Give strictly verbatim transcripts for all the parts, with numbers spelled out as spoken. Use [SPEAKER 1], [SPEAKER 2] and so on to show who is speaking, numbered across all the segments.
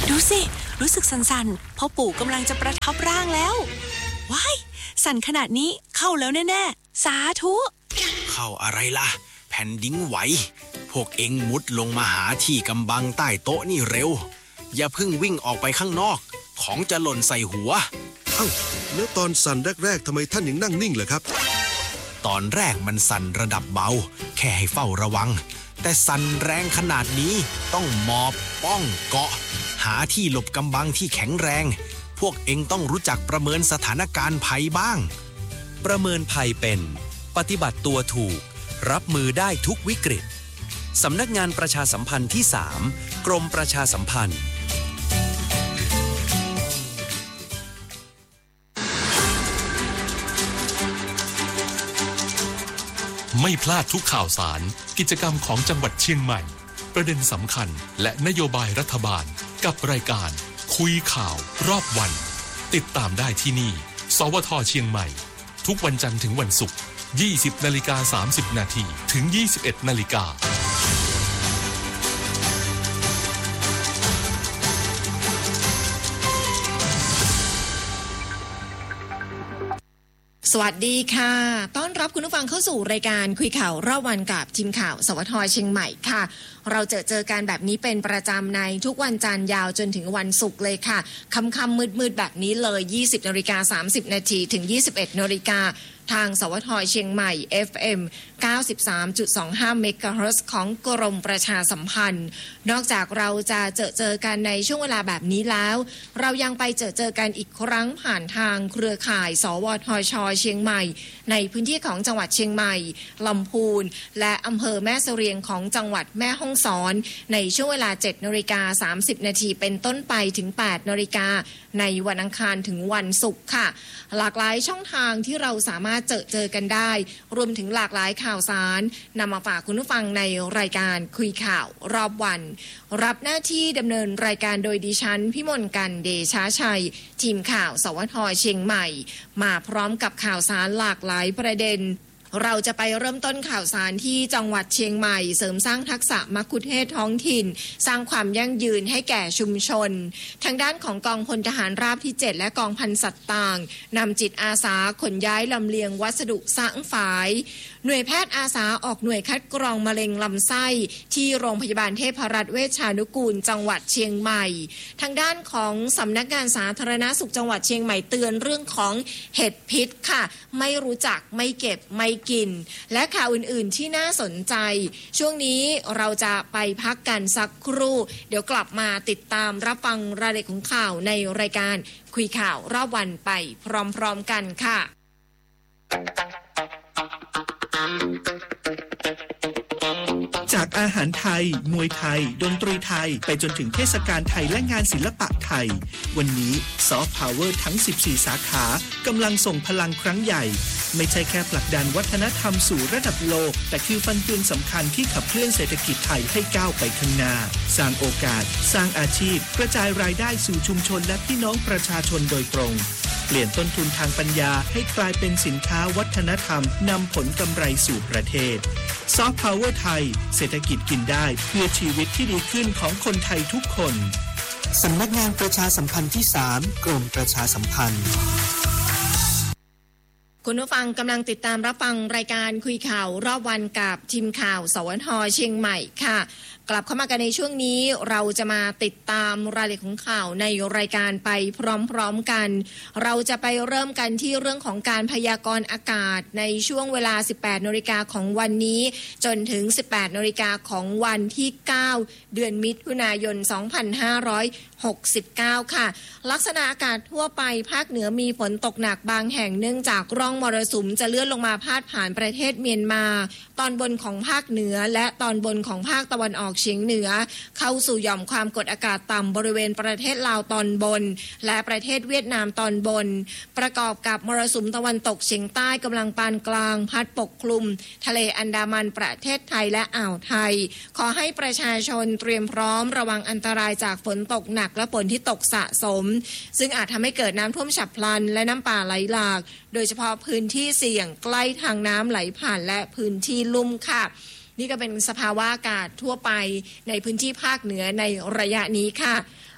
[SPEAKER 1] ดูสิรู้สึกสั่นๆเพราะปู่กำลังจะประทับร่างแล้วว้ายสั่นขนาดนี้เข้าแล้วแน่ๆสาธุ
[SPEAKER 2] เข้าอะไรล่ะแผ่นดินไหวพวกเอ็งมุดลงมาหาที่กำบังใต้โต๊ะนี่เร็วอย่าเพิ่งวิ่งออกไปข้างนอกของจะหล่นใส่หัว
[SPEAKER 3] เอ้าแล้วตอนสั่นแรกๆทำไมท่านยังนั่งนิ่งเหรอครับ
[SPEAKER 2] ตอนแรกมันสั่นระดับเบาแค่ให้เฝ้าระวังแต่สั่นแรงขนาดนี้ต้องหมอบป้องเกาะหาที่หลบกำบังที่แข็งแรงพวกเอ็งต้องรู้จักประเมินสถานการณ์ภัยบ้าง
[SPEAKER 4] ประเมินภัยเป็นปฏิบัติตัวถูกรับมือได้ทุกวิกฤตสำนักงานประชาสัมพันธ์ที่สามกรมประชาสัมพันธ์
[SPEAKER 5] ไม่พลาดทุกข่าวสารกิจกรรมของจังหวัดเชียงใหม่ประเด็นสำคัญและนโยบายรัฐบาลกับรายการคุยข่าวรอบวันติดตามได้ที่นี่สวทเชียงใหม่ทุกวันจันทร์ถึงวันศุกร์ ยี่สิบนาฬิกาสามสิบนาทีถึง ยี่สิบเอ็ดนาฬิกา
[SPEAKER 6] สวัสดีค่ะต้อนรับคุณผู้ฟังเข้าสู่รายการคุยข่าวรอบวันกับทีมข่าวสวทเชียงใหม่ค่ะเราเจอเจอกันแบบนี้เป็นประจำในทุกวันจันทร์ยาวจนถึงวันศุกร์เลยค่ะค่ำๆมืดๆแบบนี้เลย ยี่สิบนาฬิกาสามสิบนาทีถึง ยี่สิบเอ็ดนาฬิกาทางสวทเชียงใหม่ เอฟ เอ็ม เก้าสิบสามจุดสองห้า เมกะเฮิรตซ์ของกรมประชาสัมพันธ์นอกจากเราจะเจอเจอกันในช่วงเวลาแบบนี้แล้วเรายังไปเจอเจอกันอีกครั้งผ่านทางเครือข่ายสวทช.เชียงใหม่ในพื้นที่ของจังหวัดเชียงใหม่ลำพูนและอำเภอแม่เสรียงของจังหวัดแม่ฮ่องสอนในช่วงเวลา เจ็ดนาฬิกาสามสิบนาทีเป็นต้นไปถึง แปดนาฬิกาในวันอังคารถึงวันศุกร์ค่ะหลากหลายช่องทางที่เราสามารถเจอเจอกันได้รวมถึงหลากหลายข่าวสารนำมาฝากคุณผู้ฟังในรายการคุยข่าวรอบวันรับหน้าที่ดำเนินรายการโดยดิฉันพิมลกันเดชาชัยทีมข่าวสวทเชียงใหม่มาพร้อมกับข่าวสารหลากหลายประเด็นเราจะไปเริ่มต้นข่าวสารที่จังหวัดเชียงใหม่เสริมสร้างทักษะมัคคุเทศก์ท้องถิ่นสร้างความยั่งยืนให้แก่ชุมชนทางด้านของกองพลทหารราบที่เจ็ดและกองพันสัตว์ต่างนำจิตอาสาขนย้ายลำเลียงวัสดุสร้างฝายหน่วยแพทย์อาสาออกหน่วยคัดกรองมะเร็งลำไส้ที่โรงพยาบาลเทพรัตน์เวชชานุกูลจังหวัดเชียงใหม่ทางด้านของสำนักงานสาธารณสุขจังหวัดเชียงใหม่เตือนเรื่องของเห็ดพิษค่ะไม่รู้จักไม่เก็บไม่กินและข่าวอื่นๆที่น่าสนใจช่วงนี้เราจะไปพักกันสักครู่เดี๋ยวกลับมาติดตามรับฟังรายละเอียดของข่าวในรายการคุยข่าวรอบวันไปพร้อมๆกันค่ะ
[SPEAKER 7] จากอาหารไทยมวยไทยดนตรีไทยไปจนถึงเทศกาลไทยและงานศิลปะไทยวันนี้ซอฟต์พาวเวอร์ทั้งสิบสี่สาขากำลังส่งพลังครั้งใหญ่ไม่ใช่แค่ผลักดันวัฒนธรรมสู่ระดับโลกแต่คือฟันเฟืองสำคัญที่ขับเคลื่อนเศรษฐกิจไทยให้ก้าวไปข้างหน้าสร้างโอกาสสร้างอาชีพกระจายรายได้สู่ชุมชนและพี่น้องประชาชนโดยตรงเปลี่ยนต้นทุนทางปัญญาให้กลายเป็นสินค้าวัฒนธรรมนำผลกำไรสู่ประเทศซอฟต์พาวเวอร์ไทยเศรษฐกิจกินได้เพื่อชีวิตที่ดีขึ้นของคนไทยทุกคน
[SPEAKER 8] สำนักงานประชาสัมพันธ์ที่สามกรมประชาสัมพันธ์
[SPEAKER 6] คุณผู้ฟังกำลังติดตามรับฟังรายการคุยข่าวรอบวันกับทีมข่าวสวทเชียงใหม่ค่ะกลับเข้ามากันในช่วงนี้เราจะมาติดตามรายละเอียดของข่าวในรายการไปพร้อมๆกันเราจะไปเริ่มกันที่เรื่องของการพยากรณ์อากาศในช่วงเวลา สิบแปดนาฬิกาของวันนี้จนถึง สิบแปดนาฬิกาของวันที่เก้าเดือนมิถุนายนสองพันห้าร้อยหกสิบเก้าค่ะลักษณะอากาศทั่วไปภาคเหนือมีฝนตกหนักบางแห่งเนื่องจากร่องมรสุมจะเลื่อนลงมาพาดผ่านประเทศเมียนมาตอนบนของภาคเหนือและตอนบนของภาคตะวันออกเฉียงเหนือเข้าสู่หย่อมความกดอากาศต่ำบริเวณประเทศลาวตอนบนและประเทศเวียดนามตอนบนประกอบกับมรสุมตะวันตกเฉียงใต้กำลังปานกลางพัดปกคลุมทะเลอันดามันประเทศไทยและอ่าวไทยขอให้ประชาชนเตรียมพร้อมระวังอันตรายจากฝนตกหนักและฝนที่ตกสะสมซึ่งอาจทำให้เกิดน้ำท่วมฉับพลันและน้ำป่าไหลหลากโดยเฉพาะพื้นที่เสี่ยงใกล้ทางน้ำไหลผ่านและพื้นที่ลุ่มค่ะนี่ก็เป็นสภาวะอากาศทั่วไปในพื้นที่ภาคเหนือในระยะนี้ค่ะ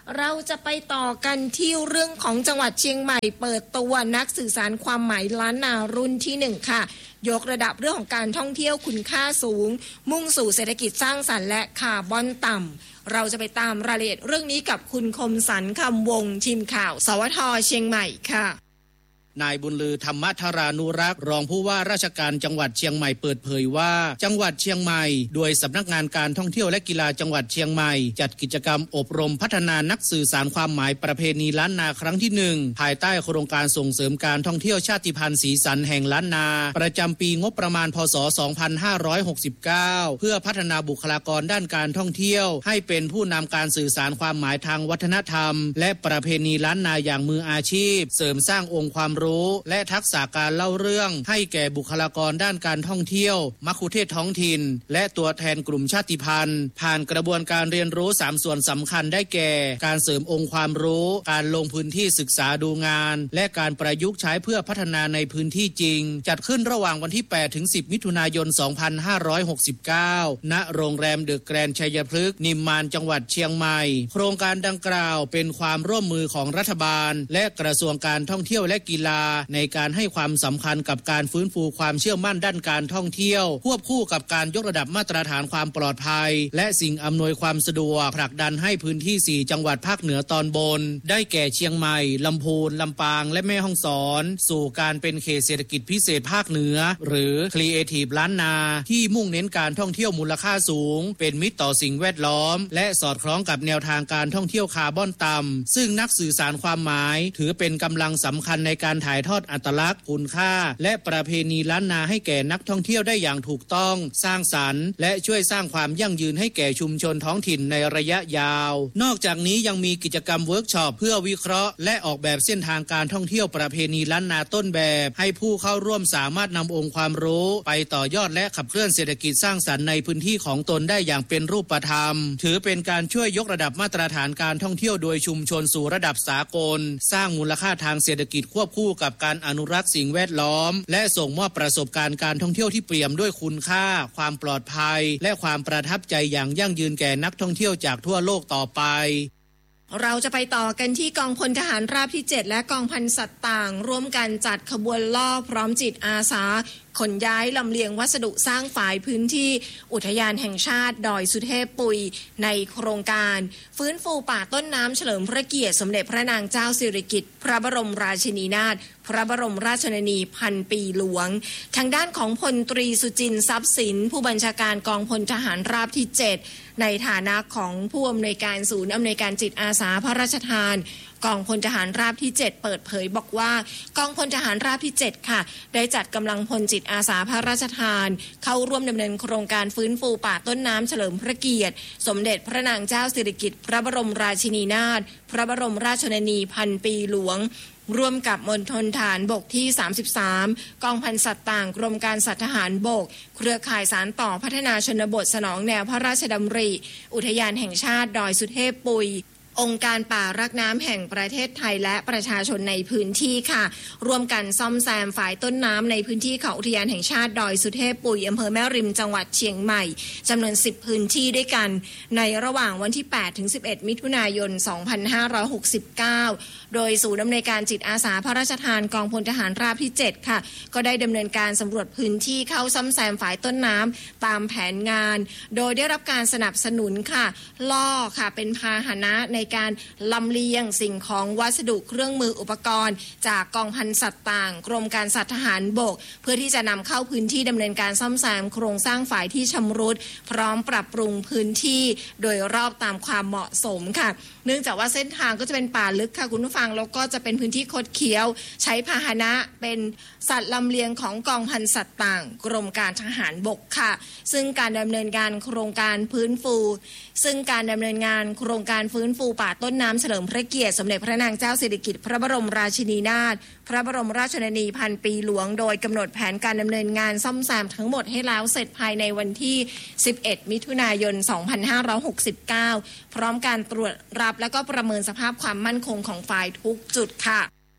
[SPEAKER 6] เราจะไปต่อกันที่เรื่องของจังหวัดเชียงใหม่เปิดตัวนักสื่อสารความหมายล้านนารุ่นที่หนึ่งค่ะยกระดับเรื่องของการท่องเที่ยวคุณค่าสูงมุ่งสู่เศรษฐกิจสร้างสรรค์และคาร์บอนต่ำเราจะไปตามรายละเอียดเรื่องนี้กับคุณคมสันต์คำวงศ์ทีมข่าวสวทเชียงใหม่ค่ะ
[SPEAKER 9] นายบุญลือธรรมธารานุรักษ์รองผู้ว่าราชการจังหวัดเชียงใหม่เปิดเผยว่าจังหวัดเชียงใหม่โดยสำนักงานการท่องเที่ยวและกีฬาจังหวัดเชียงใหม่จัดกิจกรรมอบรมพัฒนานักสื่อสารความหมายประเพณีล้านนาครั้งที่หนึ่งภายใต้โครงการส่งเสริมการท่องเที่ยวชาติพันธุ์สีสันแห่งล้านนาประจำปีงบประมาณพ.ศ. สองพันห้าร้อยหกสิบเก้าเพื่อพัฒนาบุคลากรด้านการท่องเที่ยวให้เป็นผู้นำการสื่อสารความหมายทางวัฒนธรรมและประเพณีล้านนาอย่างมืออาชีพเสริมสร้างองค์ความรู้และทักษะการเล่าเรื่องให้แก่บุคลากรด้านการท่องเที่ยวมัคคุเทศก์ท้องถิ่นและตัวแทนกลุ่มชาติพันธุ์ผ่านกระบวนการเรียนรู้สามส่วนสำคัญได้แก่การเสริมองค์ความรู้การลงพื้นที่ศึกษาดูงานและการประยุกต์ใช้เพื่อพัฒนาในพื้นที่จริงจัดขึ้นระหว่างวันที่แปดถึงสิบมิถุนายนสองพันห้าร้อยหกสิบเก้าณโรงแรมเดอะแกรนด์ชัยพฤกษ์นิมมานจังหวัดเชียงใหม่โครงการดังกล่าวเป็นความร่วมมือของรัฐบาลและกระทรวงการท่องเที่ยวและกีฬาในการให้ความสำคัญกับการฟื้นฟูความเชื่อมั่นด้านการท่องเที่ยวควบคู่กับการยกระดับมาตรฐานความปลอดภัยและสิ่งอำนวยความสะดวกผลักดันให้พื้นที่สี่จังหวัดภาคเหนือตอนบนได้แก่เชียงใหม่ลำพูนลำปางและแม่ฮ่องสอนสู่การเป็นเขตเศรษฐกิจพิเศษภาคเหนือหรือ Creative ล้านนาที่มุ่งเน้นการท่องเที่ยวมูลค่าสูงเป็นมิตรต่อสิ่งแวดล้อมและสอดคล้องกับแนวทางการท่องเที่ยวคาร์บอนต่ำซึ่งนักสื่อสารความหมายถือเป็นกำลังสำคัญในการถ่ายทอดอัตลักษณ์คุณค่าและประเพณีล้านนาให้แก่นักท่องเที่ยวได้อย่างถูกต้องสร้างสรรค์และช่วยสร้างความยั่งยืนให้แก่ชุมชนท้องถิ่นในระยะยาวนอกจากนี้ยังมีกิจกรรมเวิร์กช็อปเพื่อวิเคราะห์และออกแบบเส้นทางการท่องเที่ยวประเพณีล้านนาต้นแบบให้ผู้เข้าร่วมสามารถนำองค์ความรู้ไปต่อยอดและขับเคลื่อนเศรษฐกิจสร้างสรรค์ในพื้นที่ของตนได้อย่างเป็นรูปธรรมถือเป็นการช่วยยกระดับมาตรฐานการท่องเที่ยวโดยชุมชนสู่ระดับสากลสร้างมูลค่าทางเศรษฐกิจควบคู่กับการอนุรักษ์สิ่งแวดล้อมและส่งมอบประสบการณ์การท่องเที่ยวที่เปี่ยมด้วยคุณค่าความปลอดภัยและความประทับใจอย่างยั่งยืนแก่นักท่องเที่ยวจากทั่วโลกต่อไป
[SPEAKER 6] เราจะไปต่อกันที่กองพลทหารราบที่เจ็ดและกองพันสัตว์ต่างร่วมกันจัดขบวนล่อพร้อมจิตอาสาขนย้ายลำเลียงวัสดุสร้างฝายพื้นที่อุทยานแห่งชาติดอยสุเทพปุยในโครงการฟื้นฟูป่าต้นน้ำเฉลิมพระเกียรติสมเด็จพระนางเจ้าสิริกิติ์พระบรมราชินีนาถพระบรมราชชนนีพันปีหลวงทางด้านของพลตรีสุจินต์ทรัพย์สินผู้บัญชาการกองพลทหารราบที่เจ็ดในฐานะของผู้อำนวยการศูนย์อำนวยการจิตอาสาพระราชทานกองพลทหารราบที่เจ็ดเปิดเผยบอกว่ากองพลทหารราบที่เจ็ดค่ะได้จัดกำลังพลจิตอาสาพระราชทานเข้าร่วมดำเนินโครงการฟื้นฟูป่าต้นน้ำเฉลิมพระเกียรติสมเด็จพระนางเจ้าสิริกิติ์พระบรมราชินีนาถพระบรมราชชนนีพันปีหลวงร่วมกับมณฑลฐานบกที่สามสิบสามกองพันสัตว์ต่างกรมการสัตว์ทหารบกเครือข่ายสานต่อพัฒนาชนบทสนองแนวพระราชดำริอุทยานแห่งชาติดอยสุเทพปุยองค์การป่ารักน้ำแห่งประเทศไทยและประชาชนในพื้นที่ค่ะร่วมกันซ่อมแซมฝ่ายต้นน้ำในพื้นที่ของอุทยานแห่งชาติดอยสุเทพปุยอำเภอแม่ริมจังหวัดเชียงใหม่จำนวนสิบพื้นที่ด้วยกันในระหว่างวันที่แปดถึงสิบเอ็ดมิถุนายนสองพันห้าร้อยหกสิบเก้าโดยศูนย์อำนวยการจิตอาสาพระราชทานกองพลทหารราบที่เจ็ดค่ะก็ได้ดำเนินการสำรวจพื้นที่เข้าซ่อมแซมฝ่ายต้นน้ำตามแผนงานโดยได้รับการสนับสนุนค่ะล่อค่ะเป็นพาหนะในการลำเลียงสิ่งของวัสดุเครื่องมืออุปกรณ์จากกองพันสัตว์ต่างกรมการสัตว์ทหารบกเพื่อที่จะนำเข้าพื้นที่ดำเนินการซ่อมแซมโครงสร้างฝ่ายที่ชำรุดพร้อมปรับปรุงพื้นที่โดยรอบตามความเหมาะสมค่ะเนื่องจากว่าเส้นทางก็จะเป็นป่าลึกค่ะคุณผู้ฟังแล้วก็จะเป็นพื้นที่คดเคี้ยวใช้พาหนะเป็นสัตว์ลำเลียงของกองพันสัตว์ต่างกรมการทหารบกค่ะซึ่งการดำเนินการโครงการฟื้นฟูซึ่งการดำเนินงานโครงการฟื้นฟูป่าต้นน้ำเฉลิมพระเกียรติสมเด็จพระนางเจ้าสิริกิติ์พระบรมราชินีนาถพระบรมราชชนนีพันปีหลวงโดยกำหนดแผนการดำเนินงานซ่อมแซมทั้งหมดให้แล้วเสร็จภายในวันที่สิบเอ็ดมิถุนายนสองพันห้าร้อยหกสิบเก้าพร้อมการตรวจรับและก็ประเมินสภาพความมั่นคงของฝ่ายทุกจุดค่ะ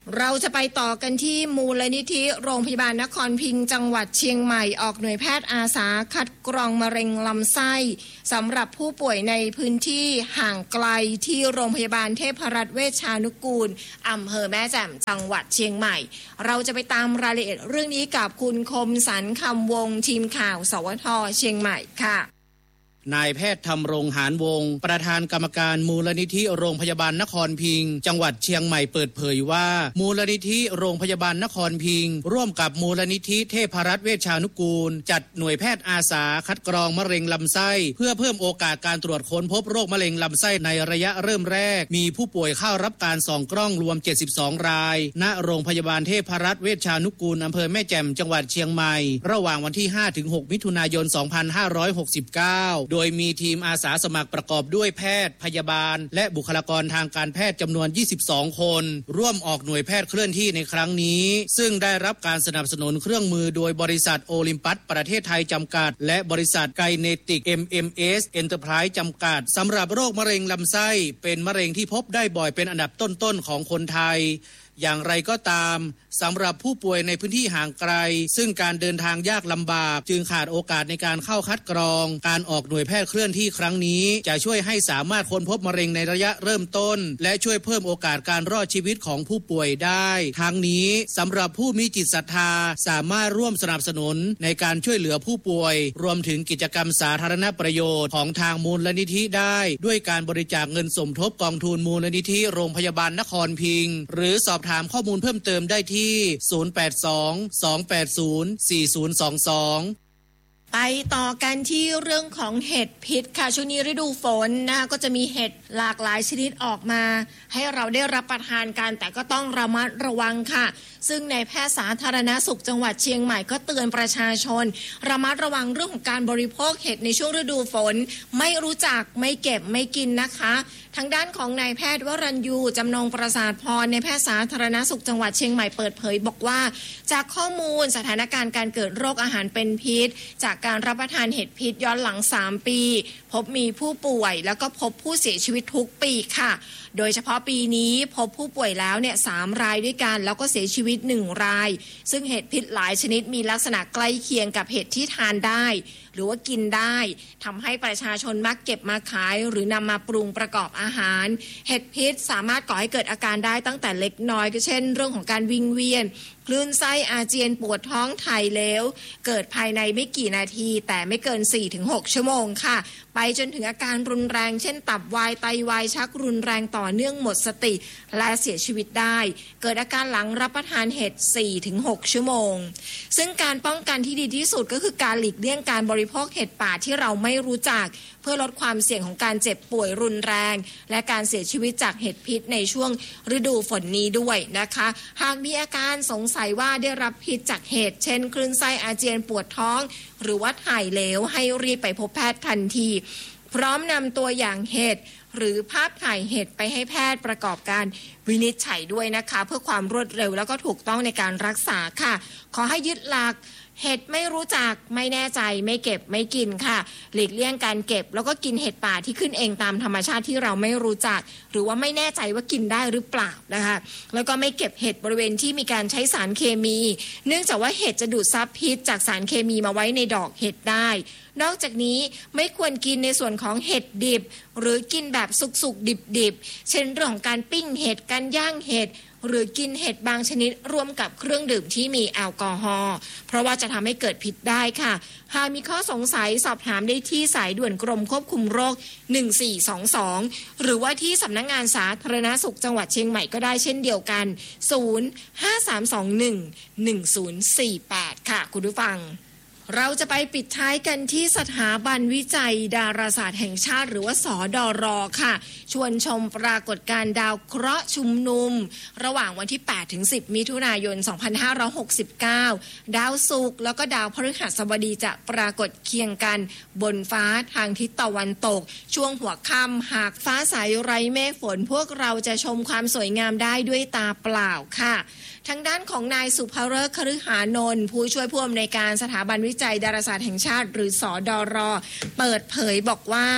[SPEAKER 6] เราจะไปต่อกันที่มูลนิธิโรงพยาบาลนครพิงค์จังหวัดเชียงใหม่ออกหน่วยแพทย์อาสาคัดกรองมะเร็งลำไส้สำหรับผู้ป่วยในพื้นที่ห่างไกลที่โรงพยาบาลเทพรัตน์เวชชานุกูลอำเภอแม่แจ่มจังหวัดเชียงใหม่เราจะไปตามรายละเอียดเรื่องนี้กับคุณคมสันต์คำวงศ์ทีมข่าวสวทเชียงใหม่ค่ะ
[SPEAKER 9] นายแพทย์ธำรงหานวงศ์ประธานกรรมการมูลนิธิโรงพยาบาลนครพิงค์จังหวัดเชียงใหม่เปิดเผยว่ามูลนิธิโรงพยาบาลนครพิงค์ร่วมกับมูลนิธิเทพรัตน์เวชชานุกูลจัดหน่วยแพทย์อาสาคัดกรองมะเร็งลำไส้เพื่อเพิ่มโอกาสการตรวจค้นพบโรคมะเร็งลำไส้ในระยะเริ่มแรกมีผู้ป่วยเข้ารับการส่องกล้องรวมเจ็ดสิบสองรายณโรงพยาบาลเทพรัตน์เวชชานุกูลอำเภอแม่แจ่มจังหวัดเชียงใหม่ระหว่างวันที่ ห้าถึงหก มิถุนายน สองพันห้าร้อยหกสิบเก้า โดยมีทีมอาสาสมัครประกอบด้วยแพทย์พยาบาลและบุคลากรทางการแพทย์จำนวนยี่สิบสองคนร่วมออกหน่วยแพทย์เคลื่อนที่ในครั้งนี้ซึ่งได้รับการสนับสนุนเครื่องมือโดยบริษัทโอลิมปัสประเทศไทยจำกัดและบริษัทไกเนติก เอ็ม เอ็ม เอส Enterprise จำกัดสำหรับโรคมะเร็งลำไส้เป็นมะเร็งที่พบได้บ่อยเป็นอันดับต้นๆของคนไทยอย่างไรก็ตามสำหรับผู้ป่วยในพื้นที่ห่างไกลซึ่งการเดินทางยากลำบากจึงขาดโอกาสในการเข้าคัดกรองการออกหน่วยแพทย์เคลื่อนที่ครั้งนี้จะช่วยให้สามารถค้นพบมะเร็งในระยะเริ่มต้นและช่วยเพิ่มโอกาสการรอดชีวิตของผู้ป่วยได้ทั้งนี้สำหรับผู้มีจิตศรัทธาสามารถร่วมสนับสนุนในการช่วยเหลือผู้ป่วยรวมถึงกิจกรรมสาธารณประโยชน์ของทางมูลนิธิได้ด้วยการบริจาคเงินสมทบกองทุนมูลนิธิโรงพยาบาลนครพิงค์หรือสอบถามข้อมูลเพิ่มเติมได้ที่ศูนย์ แปด สอง สอง แปด ศูนย์ สี่ ศูนย์ สอง สอง
[SPEAKER 6] ไปต่อกันที่เรื่องของเห็ดพิษค่ะช่วงนี้ฤดูฝนนะก็จะมีเห็ดหลากหลายชนิดออกมาให้เราได้รับประทานกันแต่ก็ต้องระมัดระวังค่ะซึ่งในแพทย์สาธารณสุขจังหวัดเชียงใหม่ก็เตือนประชาชนระมัดระวังเรื่องของการบริโภคเห็ดในช่วงฤดูฝนไม่รู้จักไม่เก็บไม่กินนะคะทางด้านของนายแพทย์วรัญยูจำนงประสาทพรในแพทย์สาธารณสุขจังหวัดเชียงใหม่เปิดเผยบอกว่าจากข้อมูลสถานการณ์การเกิดโรคอาหารเป็นพิษจากการรับประทานเห็ดพิษย้อนหลังสามปีพบมีผู้ป่วยแล้วก็พบผู้เสียชีวิตทุกปีค่ะโดยเฉพาะปีนี้พบผู้ป่วยแล้วเนี่ยสามรายด้วยกันแล้วก็เสียชีวิตหนึ่งรายซึ่งเห็ดพิษหลายชนิดมีลักษณะใกล้เคียงกับเห็ดที่ทานได้หรือว่ากินได้ทำให้ประชาชนมักเก็บมาขายหรือนำมาปรุงประกอบอาหารเห็ดพิษสามารถก่อให้เกิดอาการได้ตั้งแต่เล็กน้อยก็เช่นเรื่องของการวิงเวียนคลื่นไส้อาเจียนปวดท้องถ่ายเหลวเกิดภายในไม่กี่นาทีแต่ไม่เกิน สี่ถึงหก ชั่วโมงค่ะไปจนถึงอาการรุนแรงเช่นตับวายไตวายชักรุนแรงต่อเนื่องหมดสติและเสียชีวิตได้เกิดอาการหลังรับประทานเห็ด สี่ถึงหก ชั่วโมงซึ่งการป้องกันที่ดีที่สุดก็คือการหลีกเลี่ยงการบริโภคเห็ดป่าที่เราไม่รู้จักเพื่อลดความเสี่ยงของการเจ็บป่วยรุนแรงและการเสียชีวิตจากเห็ดพิษในช่วงฤดูฝนนี้ด้วยนะคะหากมีอาการสงสัยว่าได้รับพิษจากเห็ดเช่นคลื่นไส้อาเจียนปวดท้องหรือว่าถ่ายเหลวให้รีบไปพบแพทย์ทันทีพร้อมนำตัวอย่างเห็ดหรือภาพถ่ายเห็ดไปให้แพทย์ประกอบการวินิจฉัยด้วยนะคะเพื่อความรวดเร็วแล้วก็ถูกต้องในการรักษาค่ะขอให้ยึดหลักเห็ดไม่รู้จักไม่แน่ใจไม่เก็บไม่กินค่ะหลีกเลี่ยงการเก็บแล้วก็กินเห็ดป่าที่ขึ้นเองตามธรรมชาติที่เราไม่รู้จักหรือว่าไม่แน่ใจว่ากินได้หรือเปล่านะคะแล้วก็ไม่เก็บเห็ดบริเวณที่มีการใช้สารเคมีเนื่องจากว่าเห็ดจะดูดซับพิษจากสารเคมีมาไว้ในดอกเห็ดได้นอกจากนี้ไม่ควรกินในส่วนของเห็ดดิบหรือกินแบบสุกๆดิบๆเช่นเรื่องของการปิ้งเห็ดการย่างเห็ดหรือกินเห็ดบางชนิดร่วมกับเครื่องดื่มที่มีแอลกอฮอล์เพราะว่าจะทำให้เกิดพิษได้ค่ะหากมีข้อสงสัยสอบถามได้ที่สายด่วนกรมควบคุมโรคหนึ่งสี่สองสองหรือว่าที่สำนักงานสาธารณสุขจังหวัดเชียงใหม่ก็ได้เช่นเดียวกันศูนย์ ห้า สาม สอง หนึ่ง หนึ่ง ศูนย์ สี่ แปดค่ะคุณผู้ฟังเราจะไปปิดท้ายกันที่สถาบันวิจัยดาราศาสตร์แห่งชาติหรือว่าสดร.ค่ะชวนชมปรากฏการณ์ดาวเคราะห์ชุมนุมระหว่างวันที่ แปดถึงสิบ มิถุนายน สองพันห้าร้อยหกสิบเก้าดาวศุกร์แล้วก็ดาวพฤหัสบดีจะปรากฏเคียงกันบนฟ้าทางทิศตะวันตกช่วงหัวค่ำหากฟ้าใสไร้เมฆฝนพวกเราจะชมความสวยงามได้ด้วยตาเปล่าค่ะทางด้านของนายสุภเริศ คฤหานนท์ผู้ช่วยผู้อำนวยการสถาบันวิจัยดาราศาสตร์แห่งชาติหรือสดร.เปิดเผยบอกว่า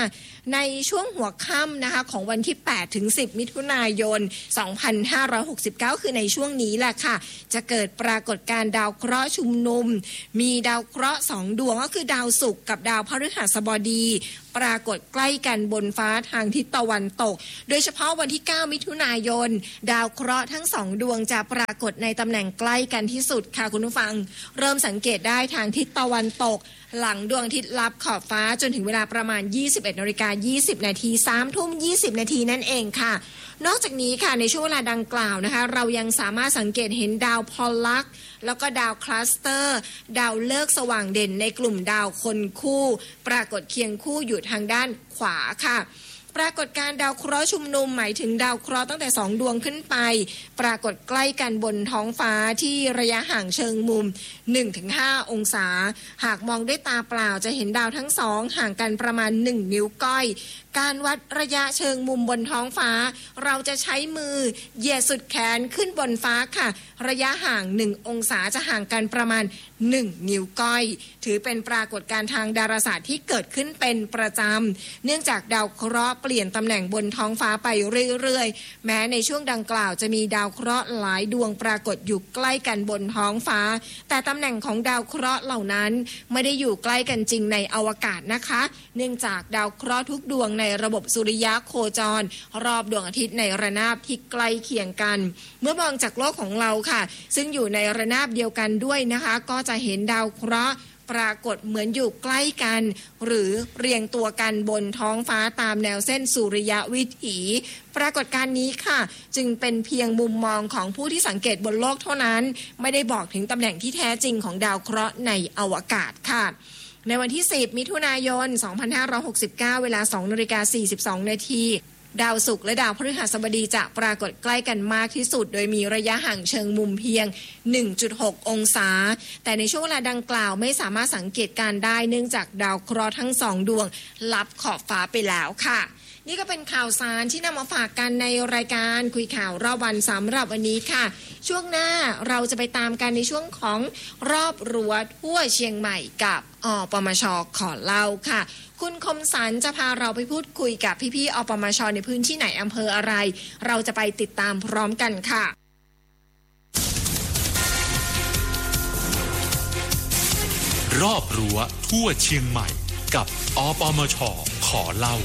[SPEAKER 6] ในช่วงหัวค่ำนะคะของวันที่แปดถึงสิบมิถุนายนสองพันห้าร้อยหกสิบเก้าคือในช่วงนี้แหละค่ะจะเกิดปรากฏการณ์ดาวเคราะห์ชุมนุมมีดาวเคราะห์สองดวงก็คือดาวศุกร์กับดาวพฤหัสบดีปรากฏใกล้กันบนฟ้าทางทิศตะวันตกโดยเฉพาะวันที่เก้ามิถุนายนดาวเคราะห์ทั้งสองดวงจะปรากฏในตำแหน่งใกล้กันที่สุดค่ะคุณผู้ฟังเริ่มสังเกตได้ทางทิศตะวันตกหลังดวงอาทิตย์ลับขอบฟ้าจนถึงเวลาประมาณ ยี่สิบเอ็ดนาฬิกายี่สิบนาที สามทุ่มยี่สิบนาทีนั่นเองค่ะนอกจากนี้ค่ะในช่วงเวลาดังกล่าวนะคะเรายังสามารถสังเกตเห็นดาวพอลลักซ์แล้วก็ดาวคลัสเตอร์ดาวฤกษ์สว่างเด่นในกลุ่มดาวคนคู่ปรากฏเคียงคู่อยู่ทางด้านขวาค่ะปรากฏการณ์ดาวเคราะห์ชุมนุมหมายถึงดาวเคราะห์ตั้งแต่สองดวงขึ้นไปปรากฏใกล้กันบนท้องฟ้าที่ระยะห่างเชิงมุม หนึ่งถึงห้า องศาหากมองด้วยตาเปล่าจะเห็นดาวทั้งสองห่างกันประมาณหนึ่งนิ้วก้อยการวัดระยะเชิงมุมบนท้องฟ้าเราจะใช้มือเหยียดสุดแขนขึ้นบนฟ้าค่ะระยะห่างหนึ่งองศาจะห่างกันประมาณหนึ่งนิ้วก้อยถือเป็นปรากฏการณ์ทางดาราศาสตร์ที่เกิดขึ้นเป็นประจำเนื่องจากดาวเคราะห์เปลี่ยนตำแหน่งบนท้องฟ้าไปเรื่อยๆแม้ในช่วงดังกล่าวจะมีดาวเคราะห์หลายดวงปรากฏอยู่ใกล้กันบนท้องฟ้าแต่ตำแหน่งของดาวเคราะห์เหล่านั้นไม่ได้อยู่ใกล้กันจริงในอวกาศนะคะเนื่องจากดาวเคราะห์ทุกดวงในระบบสุริยะโคจรรอบดวงอาทิตย์ในระนาบที่ใกล้เคียงกันเมื่อมองจากโลกของเราค่ะซึ่งอยู่ในระนาบเดียวกันด้วยนะคะก็จะเห็นดาวเคราะห์ปรากฏเหมือนอยู่ใกล้กันหรือเรียงตัวกันบนท้องฟ้าตามแนวเส้นสุริยวิถีปรากฏการณ์นี้ค่ะจึงเป็นเพียงมุมมองของผู้ที่สังเกตบนโลกเท่านั้นไม่ได้บอกถึงตำแหน่งที่แท้จริงของดาวเคราะห์ในอวกาศค่ะในวันที่สิบมิถุนายนสองพันห้าร้อยหกสิบเก้าเวลา สองนาฬิกาสี่สิบสองนาทีดาวศุกร์และดาวพฤหัสบดีจะปรากฏใกล้กันมากที่สุดโดยมีระยะห่างเชิงมุมเพียง หนึ่งจุดหก องศาแต่ในช่วงเวลาดังกล่าวไม่สามารถสังเกตการได้เนื่องจากดาวเคราะห์ทั้งสองดวงลับขอบฟ้าไปแล้วค่ะนี่ก็เป็นข่าวสารที่นำมาฝากกันในรายการคุยข่าวรอบวันสำหรับวันนี้ค่ะช่วงหน้าเราจะไปตามกันในช่วงของรอบรั้วทั่วเชียงใหม่กับอปมช.ขอเล่าค่ะคุณคมสันจะพาเราไปพูดคุยกับพี่ๆอปมช.ในพื้นที่ไหนอำเภออะไรเราจะไปติดตามพร้อมกันค่ะ
[SPEAKER 5] รอบรั้วทั่วเชียงใหม่กับอปมช.ขอเล่า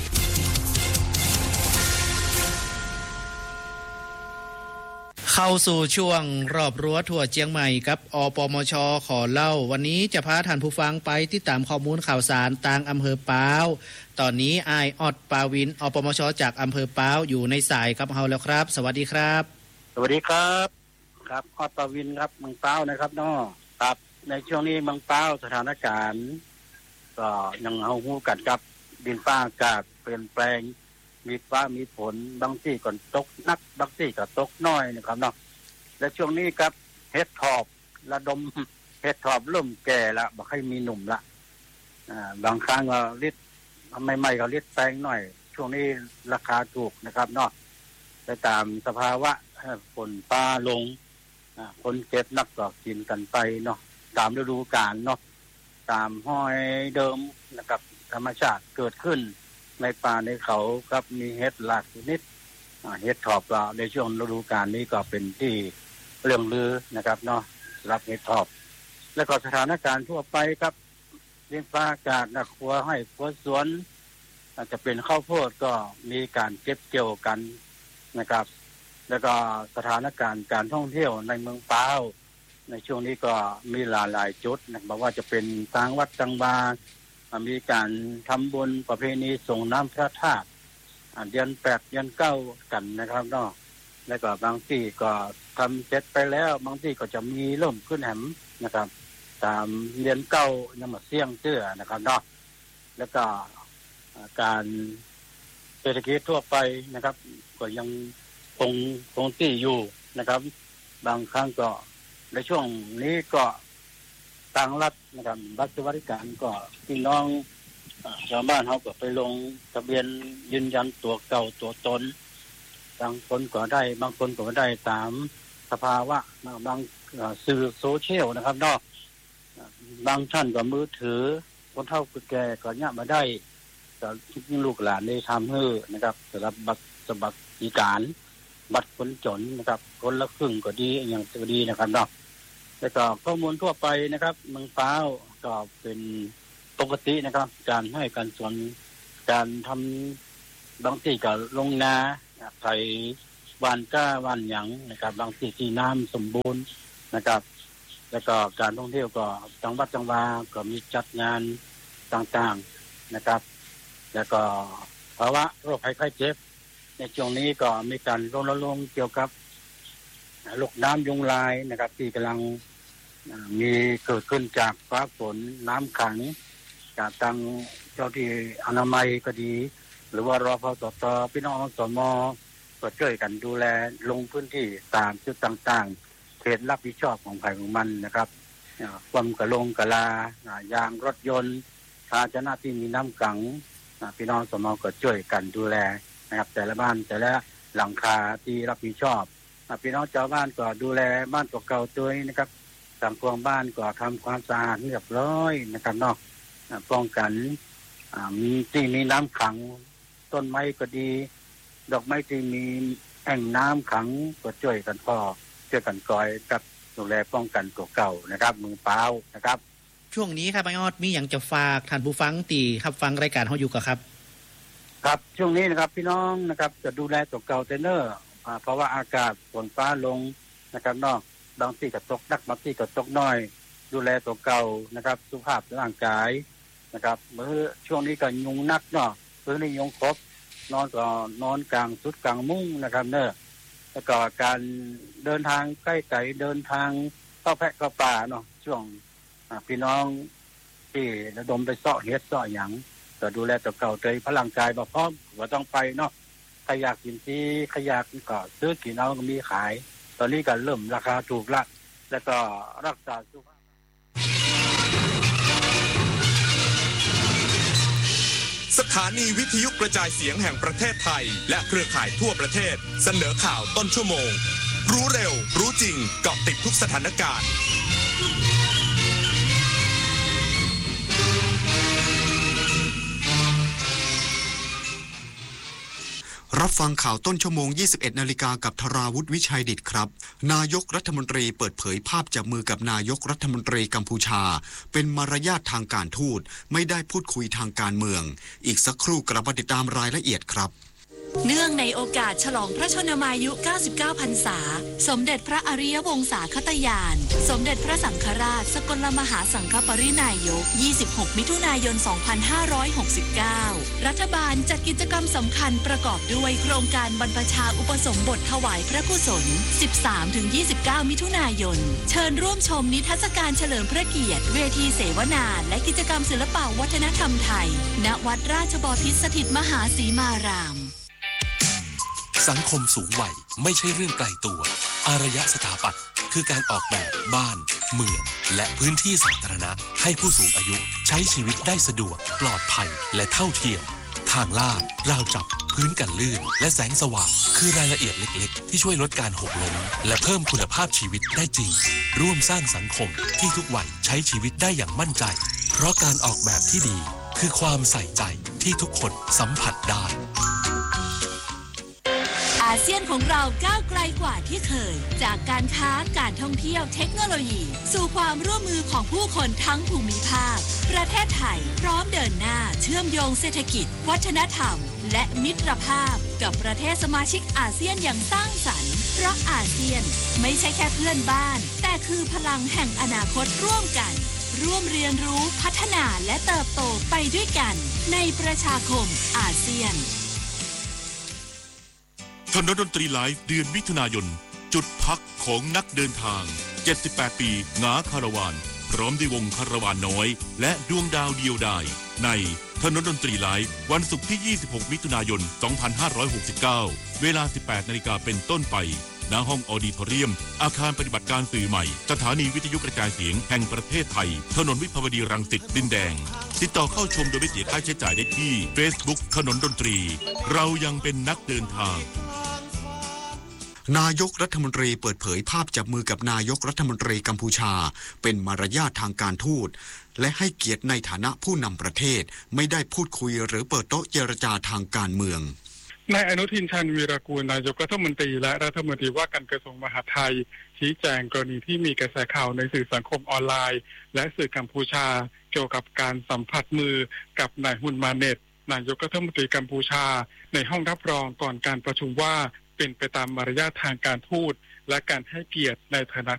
[SPEAKER 9] เข้าสู่ช่วงรอบรั้วทั่วเชียงใหม่กับอปมช.ขอเล่าวันนี้จะพาท่านผู้ฟังไปติดตามข้อมูลข่าวสารต่างอำเภอป้าวตอนนี้อายออดปาวินอปมช.จากอำเภอป้าวอยู่ในสายกับเฮาแล้วครับสวัสดีครับ
[SPEAKER 10] สวัสดีครับครับออดปาวินครับเมืองป้าวนะครับน้อครับในช่วงนี้เมืองป้าวสถานการณ์ก็ยังเฮาฮู้กันกับดินฟ้าอากาศเปลี่ยนแปลงมีฟ้ามีฝนบางที่ก็ตกหนักบางที่ก็ตกน้อยนะครับเนาะและช่วงนี้ครับเห็ดถอบระดมเห็ดถอบเริ่มแก่ละบ่ค่อยมีหนุ่มละอ่าบางครั้งก็ลิตรใหม่ๆก็ลิตรแพงหน่อยช่วงนี้ราคาถูกนะครับเนาะไปตามสภาวะฝนฟ้าลงอ่าคนเจ็บนักก็กินกันไปเนาะตามฤดูกาลเนาะตามห้อยเดิมนะครับธรรมชาติเกิดขึ้นในป่าในเขาครับมีเห็ดหลากชนิดเห็ดถอบเราในช่วงฤดูกาลนี้ก็เป็นที่เรื่องลือนะครับเนาะรับเห็ดถอบแล้วก็สถานการณ์ทั่วไปครับดินฟ้าอากาศนะครัวให้ครัวสวนอาจจะเป็นข้าวโพดก็มีการเก็บเกี่ยวกันนะครับแล้วก็สถานการณ์การท่องเที่ยวในเมืองป้าวในช่วงนี้ก็มีหลายหลายจุดนะบอกว่าจะเป็นทางวัดจังบามีการทำบุญประเพณีส่งน้ำพระธาตุเดือนแปดเดือนเก้ากันนะครับเนาะแล้วก็บางที่ก็ทำเสร็จไปแล้วบางที่ก็จะมีเริ่มขึ้นแหมนะครับตามเดือนเก้ายังมาเสี่ยงเตื้อนะครับเนาะแล้วก็การเศรษฐกิจทั่วไปนะครับก็ยังคงคงที่อยู่นะครับบางครั้งก็ในช่วงนี้ก็ทางรัฐนะครับรัฐสวัสดิการก็พี่น้องชาวบ้านเขาก็ไปลงทะเบียนยืนยันตัวเก่าตัวตนบางคนก็ได้บางคนก็ได้ตามสภาวะบางสื่อโซเชียลนะครับเนาะบางท่านก็มือถือคนเฒ่าคนแก่ก็เนี่ยมาได้ก็ลูกหลานได้ทำให้นะครับสำหรับบัตรสวัสดิการบัตรคนจนนะครับคนละครึ่งก็ดีอย่างก็ดีนะครับเนาะแล้วก็ข้อมูลทั่วไปนะครับเมืองฟ้าวก็เป็นปกตินะครับการให้การสอนการทำบางที่ก็ลงนาไถหว่านก้าหว่านหยังนะครับบางที่ที่น้ำสมบูรณ์นะครับแล้วก็การท่องเที่ยวก็จังหวัดจังหวัดก็มีจัดงานต่างๆนะครับแล้วก็ภาวะโรคภัยไข้เจ็บในช่วงนี้ก็มีการรณรงค์เกี่ยวกับโรคน้ำยุงลายนะครับที่กำลังมีเกิดขึ้นจากฟ้าฝนน้ำขังจากทางเจ้าที่อนามัยก็ดีหรือว่ารพสตพี่น้องสมก็ช่วยกันดูแลลงพื้นที่ตามจุดต่างๆเขตรับผิดชอบของใครของมันนะครับความกระลงกระลายางรถยนต์ภาชนะที่มีน้ำขังพี่น้องสมก็ช่วยกันดูแลนะครับแต่ละบ้านแต่ละหลังคาที่รับผิดชอบพี่น้องชาวบ้านก็ดูแลบ้านตัวเก่าตัวนี้นะครับสังคมบ้านก็ทำความสะอาดเรียบร้อยนะครับเนาะป้องกันมีที่มีน้ำขังต้นไม้ก็ดีดอกไม้ที่มีแอ่งน้ำขังก็ช่วยกันพ่อช่วยกันกอยกับดูแลป้องกันตัวเก่านะครับมือเปล่านะครับ
[SPEAKER 9] ช่วงนี้ครับไอ้ออดมีอย่างจะฝากท่านผู้ฟังตีครับฟังรายการเฮาอยู่กับครับ
[SPEAKER 10] ครับช่วงนี้นะครับพี่น้องนะครับจะดูแลตัวเก่าเทเนอร์เพราะว่าอากาศฝนฟ้าลงนะครับนอกบางที่ก็ตกนักบางที่ก็ตกน้อยดูแลตัวเก่านะครับสุขภาพร่างกายนะครับเมื่อช่วงนี้ก็ยุงนักเนาะพื้นที่ยุงครบนอนก็นอนกลางสุดกลางมุ้งนะครับเนอะแล้วก็การเดินทางใกล้ไกลเดินทางเข้าแพะเข้าป่าเนาะช่วงพี่น้องที่ระดมไปเสาะเฮ็ดเสาะหยังก็ดูแลตัวเก่าใจพลังกายบ่พร้อมว่าต้องไปเนาะใครอยากกินที่ใครอยากก็ซื้อกินเอาก็มีขายตอนนี้ก็เริ่มราคาถูกละแล้วก็รักษาสุขภาพ
[SPEAKER 11] สถานีวิทยุกระจายเสียงแห่งประเทศไทยและเครือข่ายทั่วประเทศเสนอข่าวต้นชั่วโมงรู้เร็วรู้จริงเกาะติดทุกสถานการณ์
[SPEAKER 12] รับฟังข่าวต้นชั่วโมง ยี่สิบเอ็ด นาฬิกากับธราวุฒิวิชัยดิษฐ์ครับนายกรัฐมนตรีเปิดเผยภาพจับมือกับนายกรัฐมนตรีกัมพูชาเป็นมารยาททางการทูตไม่ได้พูดคุยทางการเมืองอีกสักครู่กลับมาติดตามรายละเอียดครับ
[SPEAKER 1] เนื่องในโอกาสฉลองพระชนมายุ เก้าสิบเก้า พรรษาสมเด็จพระอริยวงศาคตญาณสมเด็จพระสังฆราชสกลมหาสังฆปรินายก ยี่สิบหก มิถุนายน สองพันห้าร้อยหกสิบเก้า รัฐบาลจัดกิจกรรมสำคัญประกอบด้วยโครงการบรรพชาอุปสมบทถวายพระกุศล สิบสามถึงยี่สิบเก้า มิถุนายนเชิญร่วมชมนิทรรศการเฉลิมพระเกียรติเวทีเสวนาและกิจกรรมศิลปวัฒนธรรมไทยณวัดราชบพิตรสถิตมหาสีมาราม
[SPEAKER 5] สังคมสูงวัยไม่ใช่เรื่องไกลตัวอารยสถาปัตย์คือการออกแบบบ้านเมืองและพื้นที่สาธารณะให้ผู้สูงอายุใช้ชีวิตได้สะดวกปลอดภัยและเท่าเทียมทางลาดราวจับพื้นกันลื่นและแสงสว่างคือรายละเอียดเล็กๆที่ช่วยลดการหกล้มและเพิ่มคุณภาพชีวิตได้จริงร่วมสร้างสังคมที่ทุกวัยใช้ชีวิตได้อย่างมั่นใจเพราะการออกแบบที่ดีคือความใส่ใจที่ทุกคนสัมผัสได้
[SPEAKER 1] อาเซียนของเราก้าวไกลกว่าที่เคยจากการค้าการท่องเที่ยวเทคโนโลยีสู่ความร่วมมือของผู้คนทั้งภูมิภาคประเทศไทยพร้อมเดินหน้าเชื่อมโยงเศรษฐกิจวัฒนธรรมและมิตรภาพกับประเทศสมาชิกอาเซียนอย่างสร้างสรรค์เพราะอาเซียนไม่ใช่แค่เพื่อนบ้านแต่คือพลังแห่งอนาคตร่วมกันร่วมเรียนรู้พัฒนาและเติบโตไปด้วยกันในประชาคมอาเซียน
[SPEAKER 13] ถนนดนตรีไลฟ์เดือนมิถุนายนจุดพักของนักเดินทางเจ็ดสิบแปดปีงาคาราวานพร้อมด้วยวงคาราวานน้อยและดวงดาวเดียวดายในถนนดนตรีไลฟ์วันศุกร์ที่ยี่สิบหกมิถุนายนสองพันห้าร้อยหกสิบเก้าเวลา สิบแปดนาฬิกาเป็นต้นไปณห้องออดิทอเรียมอาคารปฏิบัติการสื่อใหม่สถานีวิทยุกระจายเสียงแห่งประเทศไทยถนนวิภาวดีรังสิตดินแดงติดต่อเข้าชมโดยไม่เสียค่าใช้จ่ายได้ที่ Facebook ถนนดนตรีเรายังเป็นนักเดินทาง
[SPEAKER 12] นายกรัฐมนตรีเปิดเผยภาพจับมือกับนายกรัฐมนตรีกัมพูชาเป็นมารยาททางการทูตและให้เกียรติในฐานะผู้นำประเทศไม่ได้พูดคุยหรือเปิดโต๊ะเจรจาทางการเมือง
[SPEAKER 14] นายอนุทินชาญวีรกูลนายกรัฐมนตรีและรัฐมนตรีว่าการกระทรวงมหาดไทยชี้แจงกรณีที่มีกระแสข่าวในสื่อสังคมออนไลน์และสื่อกัมพูชาเกี่ยวกับการสัมผัสมือกับนายฮุนมาเน็ตนายกรัฐมนตรีกัมพูชาในห้องรับรองก่อนการประชุมว่าเป็นไปตามมารยาททางการทูตและการให้เกียรติในฐานะ